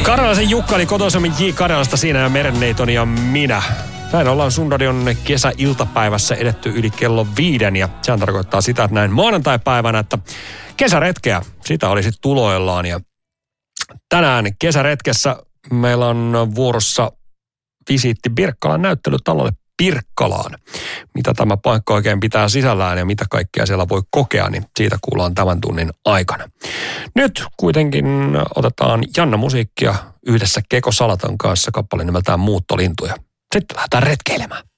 Karjalaisen Jukka oli kotoisemmin J. Karjalasta, siinä ja Merenneiton ja minä. Näin ollaan Sunradion kesäiltapäivässä edetty yli kello 5 ja sehän tarkoittaa sitä, että näin maanantai-päivänä, että kesäretkeä, sitä olisi tuloillaan. Ja tänään kesäretkessä meillä on vuorossa visiitti Birkkalan näyttelytalolle Pirkkalaan. Mitä tämä paikka oikein pitää sisällään ja mitä kaikkea siellä voi kokea, niin siitä kuullaan tämän tunnin aikana. Nyt kuitenkin otetaan Janna musiikkia yhdessä Keko Salatan kanssa, kappale nimeltään Muuttolintuja. Sitten lähdetään retkeilemään.